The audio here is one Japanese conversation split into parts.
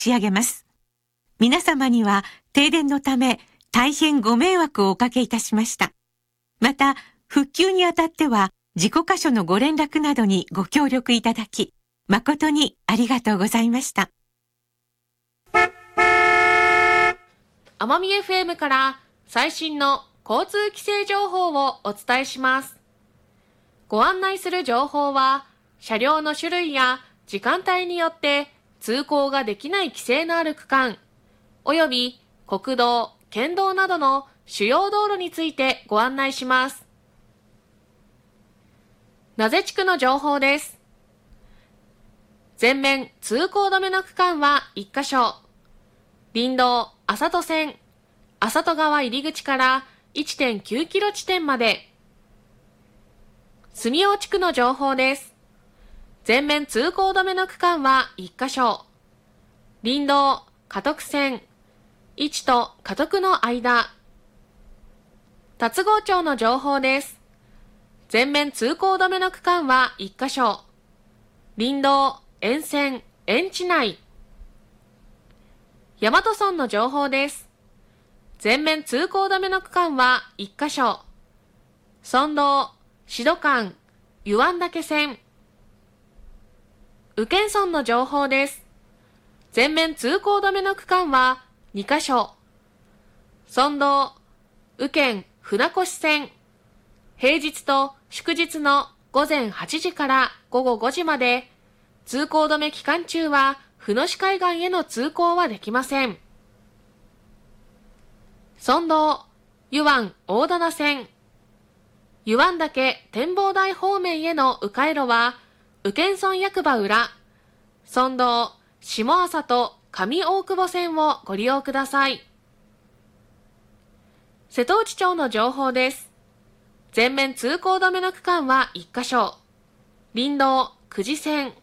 し上げます。皆様には停電のため大変ご迷惑をおかけいたしました。また、復旧にあたっては事故箇所のご連絡などにご協力いただき、誠にありがとうございました。 奄美 FM から最新の交通規制情報をお伝えします。ご案内する情報は、車両の種類や時間帯によって通行ができない規制のある区間、および国道、県道などの主要道路についてご案内します。名瀬地区の情報です。全面通行止めの区間は1カ所。林道麻戸線、麻戸川入り口から 1.9 キロ地点まで。住大地区の情報です。全面通行止めの区間は1カ所。林道嘉徳線、市と嘉徳の間。龍郷町の情報です。全面通行止めの区間は1カ所。林道沿線、園地内。大和村の情報です。全面通行止めの区間は1カ所。村道、志度間、湯湾岳線。宇検村の情報です。全面通行止めの区間は2カ所。村道、宇検船越線。平日と祝日の午前8時から午後5時まで、通行止め期間中は船越海岸への通行はできません。村道、湯湾大棚線。湯湾岳展望台方面への迂回路は、宇検村役場裏、村道、下朝と上大久保線をご利用ください。瀬戸内町の情報です。全面通行止めの区間は1カ所。林道、久慈線。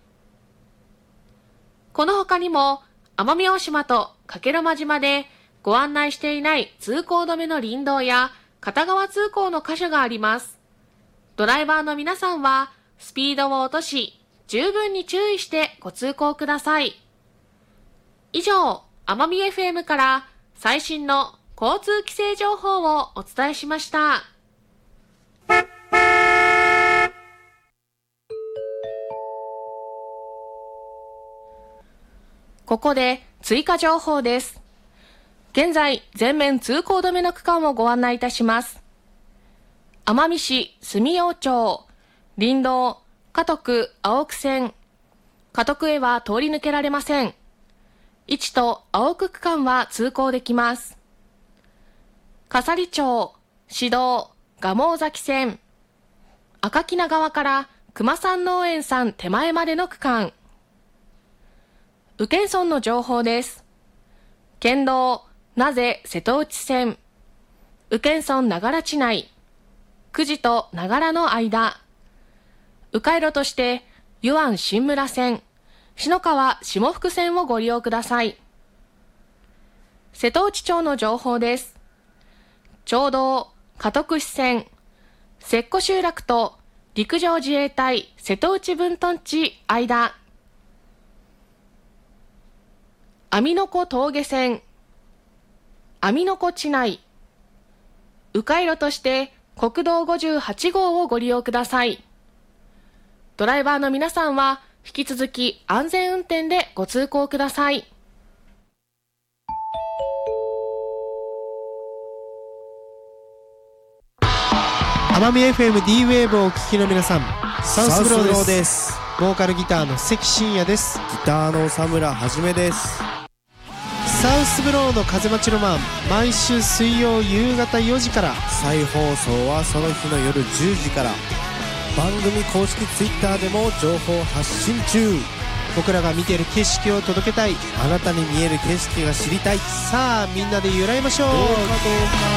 この他にも、奄美大島と加計呂麻島でご案内していない通行止めの林道や片側通行の箇所があります。ドライバーの皆さんはスピードを落とし、十分に注意してご通行ください。以上、奄美 FM から最新の交通規制情報をお伝えしました。ここで追加情報です。現在、全面通行止めの区間をご案内いたします。奄美市住大町、林道、嘉徳青久線。嘉徳へは通り抜けられません。市と青久区間は通行できます。笠利町、市道、蒲生崎線。赤木名川から熊山農園さん手前までの区間。宇検村の情報です。県道、名瀬瀬戸内線。宇検村長良地内。久慈と長良の間。迂回路として、湯湾新村線、篠川下福線をご利用ください。瀬戸内町の情報です。町道、嘉徳市線、摂湖集落と陸上自衛隊瀬戸内分屯地間。網の子峠線、網の子地内。迂回路として国道58号をご利用ください。ドライバーの皆さんは引き続き安全運転でご通行ください。 奄美 FM D-Wave をお聞きの皆さん、サウスブローです。ボーカルギターの関真也です。 ギターの佐村はじめです。 サウスブローの風待ちロマン、毎週水曜夕方4時から、 再放送はその日の夜10時から。番組公式ツイッターでも情報発信中。 僕らが見ている景色を届けたい、 あなたに見える景色が知りたい。 さあみんなで揺らいましょう。 どうか